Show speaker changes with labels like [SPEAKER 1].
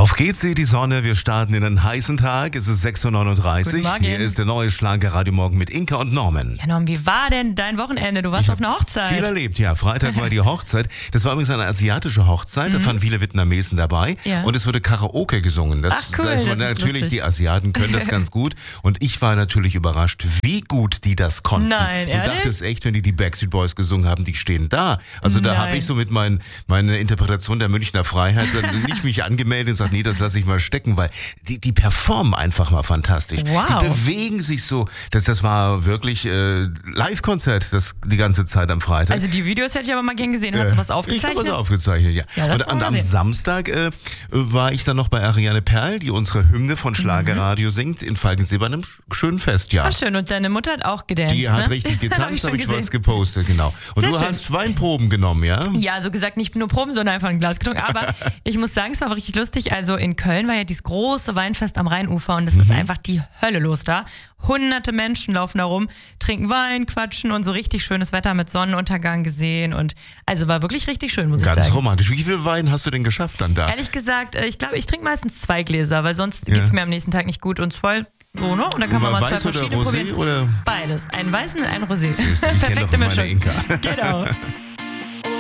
[SPEAKER 1] Auf geht's, die Sonne. Wir starten in einen heißen Tag. Es ist 6.39 Uhr. Hier ist der neue Schlanke Radiomorgen mit Inka und Norman.
[SPEAKER 2] Ja, Norman, wie war denn dein Wochenende? Du warst auf einer Hochzeit.
[SPEAKER 1] Viel erlebt, ja. Freitag war die Hochzeit. Das war übrigens eine asiatische Hochzeit. Da waren viele Vietnamesen dabei. Ja. Und es wurde Karaoke gesungen.
[SPEAKER 2] Ach cool, das ist
[SPEAKER 1] natürlich,
[SPEAKER 2] lustig.
[SPEAKER 1] die Asiaten können das ganz gut. Und ich war natürlich überrascht, wie gut die das konnten.
[SPEAKER 2] Nein,
[SPEAKER 1] du
[SPEAKER 2] ehrlich?
[SPEAKER 1] dachtest echt, wenn die Backstreet Boys gesungen haben, die stehen da. Also da habe ich so mit meiner Interpretation der Münchner Freiheit nicht mich angemeldet und gesagt, nee, das lasse ich mal stecken, weil die performen einfach mal fantastisch.
[SPEAKER 2] Wow.
[SPEAKER 1] Die bewegen sich so. Das war wirklich Live-Konzert die ganze Zeit am Freitag.
[SPEAKER 2] Also die Videos hätte ich aber mal gern gesehen. Hast du was aufgezeichnet?
[SPEAKER 1] Ich habe was aufgezeichnet, ja.
[SPEAKER 2] Das
[SPEAKER 1] Und am Samstag war ich dann noch bei Ariane Perl, die unsere Hymne von Schlagerradio singt, in Falkensee bei einem schönen Fest, ja.
[SPEAKER 2] Ach schön, und deine Mutter hat auch gedanced,
[SPEAKER 1] Die hat richtig getanzt, habe ich was gepostet, genau. Und
[SPEAKER 2] Sehr
[SPEAKER 1] du
[SPEAKER 2] schön.
[SPEAKER 1] hast Weinproben genommen, ja?
[SPEAKER 2] Ja, so gesagt, nicht nur Proben, sondern einfach ein Glas getrunken. Aber ich muss sagen, es war richtig lustig. Also in Köln war ja dieses große Weinfest am Rheinufer und es ist einfach die Hölle los da. Hunderte Menschen laufen da rum, trinken Wein, quatschen und so richtig schönes Wetter mit Sonnenuntergang gesehen. Und also war wirklich richtig schön, muss ich sagen.
[SPEAKER 1] Ganz romantisch. Wie viel Wein hast du denn geschafft dann da?
[SPEAKER 2] Ehrlich gesagt, ich glaube, ich trinke meistens 2 Gläser, weil sonst geht's mir am nächsten Tag nicht gut. Und 2 so, ne? Und dann kann man mal 2 verschiedene
[SPEAKER 1] Rosé
[SPEAKER 2] probieren.
[SPEAKER 1] Oder?
[SPEAKER 2] Beides. Einen weißen und einen Rosé.
[SPEAKER 1] Ich kenne doch
[SPEAKER 2] Perfekte
[SPEAKER 1] meine
[SPEAKER 2] Mischung.
[SPEAKER 1] Inka.
[SPEAKER 2] Genau.